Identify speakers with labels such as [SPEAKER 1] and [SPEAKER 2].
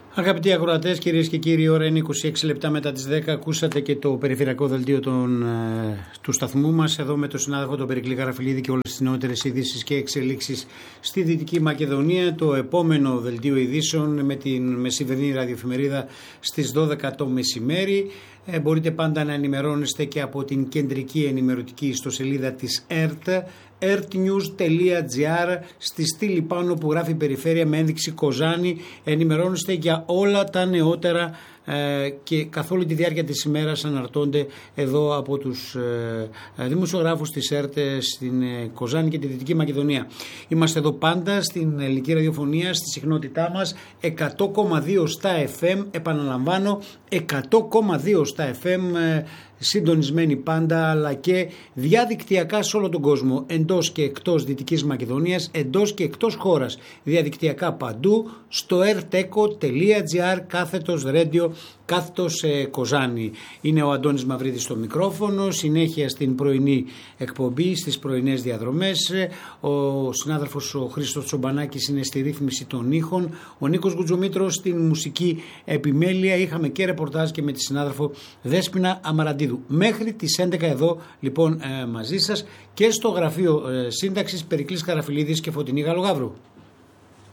[SPEAKER 1] Αγαπητοί ακροατές, κυρίες και κύριοι, η ώρα είναι 26 λεπτά μετά τις 10. Ακούσατε και το περιφερειακό δελτίο του σταθμού μας, εδώ με τον συνάδελφο τον Περικλή Καραφυλίδη και όλες τις νεότερες ειδήσεις και εξελίξεις στη Δυτική Μακεδονία. Το επόμενο δελτίο ειδήσεων με την μεσημερινή ραδιοεφημερίδα στις 12 το μεσημέρι. Μπορείτε πάντα να ενημερώνεστε και από την κεντρική ενημερωτική ιστοσελίδα της ΕΡΤ, ertnews.gr, στη στήλη πάνω που γράφει περιφέρεια με ένδειξη Κοζάνη. Ενημερώνεστε για όλα τα νεότερα και καθ' όλη τη διάρκεια της ημέρας αναρτώνται εδώ από τους δημοσιογράφους της ΕΡΤ στην Κοζάνη και τη Δυτική Μακεδονία. Είμαστε εδώ πάντα στην ελληνική ραδιοφωνία, στη συχνότητά μας 100,2 στα FM, επαναλαμβάνω 100,2 στα FM, συντονισμένοι πάντα, αλλά και διαδικτυακά σε όλο τον κόσμο, εντός και εκτός Δυτικής Μακεδονίας, εντός και εκτός χώρας, διαδικτυακά παντού, στο erteco.gr, /radio, Κοζάνη. Είναι ο Αντώνης Μαυρίδης στο μικρόφωνο, συνέχεια στην πρωινή εκπομπή, στις πρωινές διαδρομές. Ο συνάδελφος ο Χρήστος Τσομπανάκης είναι στη ρύθμιση των ήχων, ο Νίκος Γκουτζομήτρος στην μουσική επιμέλεια. Είχαμε και ρεπορτάζ και με τη συνάδελφο Δέσποινα Αμαραντίδου. Μέχρι τις 11 εδώ λοιπόν μαζί σας και στο γραφείο σύνταξης Περικλής Καραφυλίδης και Φωτεινή Γαλογαύρου.